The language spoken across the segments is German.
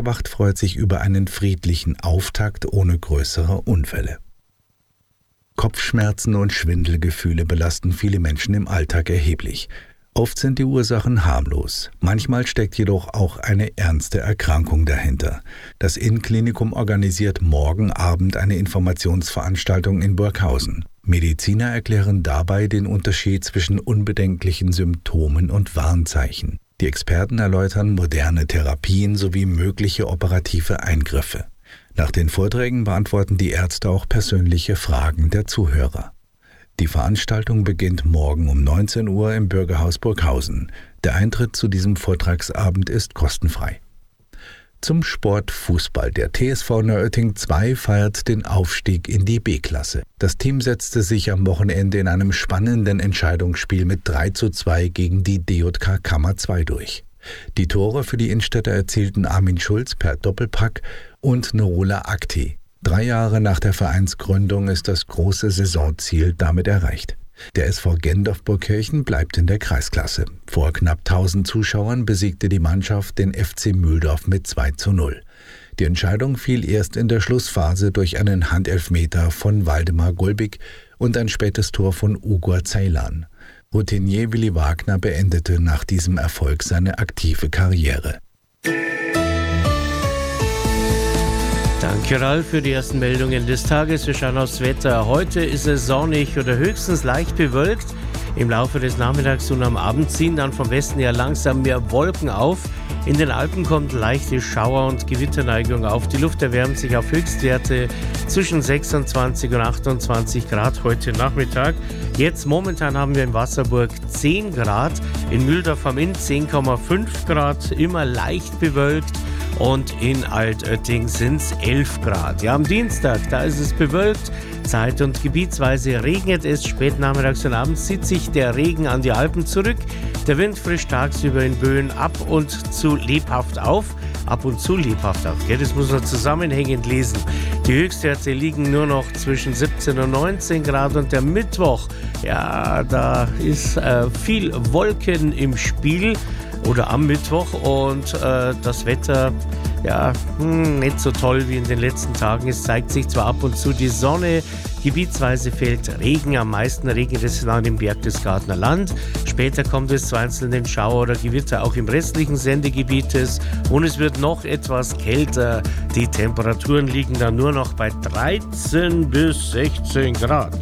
Wacht freut sich über einen friedlichen Auftakt ohne größere Unfälle. Kopfschmerzen und Schwindelgefühle belasten viele Menschen im Alltag erheblich. Oft sind die Ursachen harmlos. Manchmal steckt jedoch auch eine ernste Erkrankung dahinter. Das Innenklinikum organisiert morgen Abend eine Informationsveranstaltung in Burghausen. Mediziner erklären dabei den Unterschied zwischen unbedenklichen Symptomen und Warnzeichen. Die Experten erläutern moderne Therapien sowie mögliche operative Eingriffe. Nach den Vorträgen beantworten die Ärzte auch persönliche Fragen der Zuhörer. Die Veranstaltung beginnt morgen um 19 Uhr im Bürgerhaus Burghausen. Der Eintritt zu diesem Vortragsabend ist kostenfrei. Zum Sport Fußball. Der TSV Neuötting II feiert den Aufstieg in die B-Klasse. Das Team setzte sich am Wochenende in einem spannenden Entscheidungsspiel mit 3:2 gegen die DJK Kammer II durch. Die Tore für die Innstädter erzielten Armin Schulz per Doppelpack und Norola Akti. 3 Jahre nach der Vereinsgründung ist das große Saisonziel damit erreicht. Der SV Gendorf-Burgkirchen bleibt in der Kreisklasse. Vor knapp 1000 Zuschauern besiegte die Mannschaft den FC Mühldorf mit 2:0. Die Entscheidung fiel erst in der Schlussphase durch einen Handelfmeter von Waldemar Gulbig und ein spätes Tor von Ugur Ceylan. Routinier Willi Wagner beendete nach diesem Erfolg seine aktive Karriere. Danke, Ralf, für die ersten Meldungen des Tages. Wir schauen aufs Wetter. Heute ist es sonnig oder höchstens leicht bewölkt. Im Laufe des Nachmittags und am Abend ziehen dann vom Westen her langsam mehr Wolken auf. In den Alpen kommt leichte Schauer- und Gewitterneigung auf. Die Luft erwärmt sich auf Höchstwerte zwischen 26 und 28 Grad heute Nachmittag. Jetzt momentan haben wir in Wasserburg 10 Grad, in Mühldorf am Inn 10,5 Grad, immer leicht bewölkt. Und in Altötting sind es 11 Grad. Ja, am Dienstag, da ist es bewölkt. Zeit- und gebietsweise regnet es. Spät nachmittags und abends zieht sich der Regen an die Alpen zurück. Der Wind frischt tagsüber in Böen ab und zu lebhaft auf. Ab und zu lebhaft auf, gell? Das muss man zusammenhängend lesen. Die Höchstwerte liegen nur noch zwischen 17 und 19 Grad. Und der Mittwoch, ja, da ist viel Wolken im Spiel. Oder am Mittwoch und das Wetter, ja, nicht so toll wie in den letzten Tagen. Es zeigt sich zwar ab und zu die Sonne, gebietsweise fällt Regen, am meisten regnet es an dem Berchtesgadener Land. Später kommt es zu einzelnen Schauer oder Gewitter auch im restlichen Sendegebietes und es wird noch etwas kälter. Die Temperaturen liegen dann nur noch bei 13 bis 16 Grad.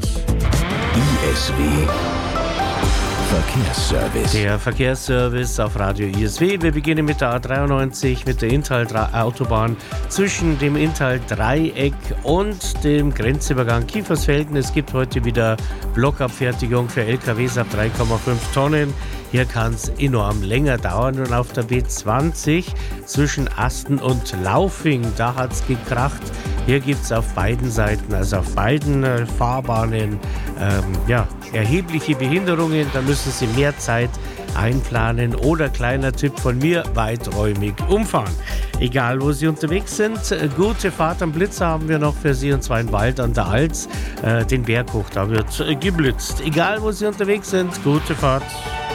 ISW Verkehrsservice. Der Verkehrsservice auf Radio ISW. Wir beginnen mit der A93, mit der Inntal-Autobahn zwischen dem Inntal-Dreieck und dem Grenzübergang Kiefersfelden. Es gibt heute wieder Blockabfertigung für LKWs ab 3,5 Tonnen. Hier kann es enorm länger dauern und auf der B20 zwischen Asten und Laufing, da hat es gekracht. Hier gibt es auf beiden Seiten, also auf beiden Fahrbahnen, erhebliche Behinderungen. Da müssen Sie mehr Zeit einplanen oder, kleiner Tipp von mir, weiträumig umfahren. Egal, wo Sie unterwegs sind, gute Fahrt am Blitzer haben wir noch für Sie, und zwar in Wald an der Alz, den Berg hoch, da wird geblitzt. Egal, wo Sie unterwegs sind, gute Fahrt.